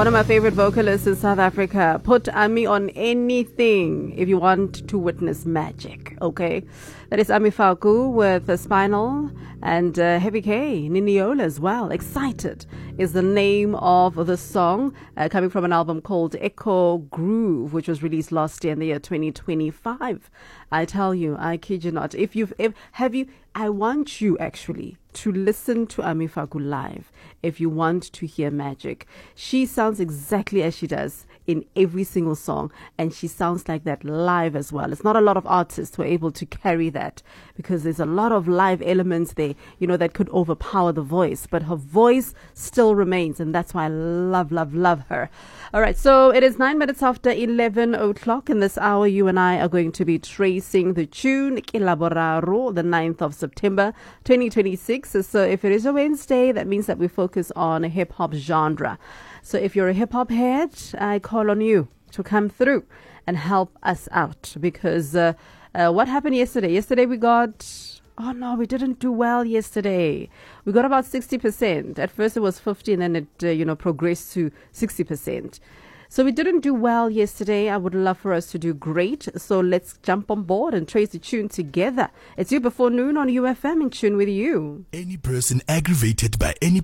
One of my favorite vocalists in South Africa. Put Ami on anything if you want to witness magic, okay? That is Ami Faku with Spinal and Heavy K, Niniola as well. Excited is the name of the song, coming from an album called Echo Groove, which was released last year in the year 2025. I tell you, I kid you not. I want you actually to listen to Ami Faku live if you want to hear magic. She sounds exactly as she does in every single song, and she sounds like that live as well. It's not a lot of artists who are able to carry that because there's a lot of live elements there, that could overpower the voice, but her voice still remains, and that's why I love her. All right, so it is 9 minutes after 11 o'clock. In this hour, you and I are going to be tracing the tune Kilaboraro, the 9th of September 2026. So if it is a Wednesday, that means that we focus on a hip-hop genre. So if you're a hip-hop head, I call on you to come through and help us out, because what happened yesterday? Yesterday we didn't do well yesterday. We got about 60%. At first it was 50, and then it progressed to 60%. So we didn't do well yesterday. I would love for us to do great. So let's jump on board and trace the tune together. It's You Before Noon on UFM, in tune with you. Any person aggravated by any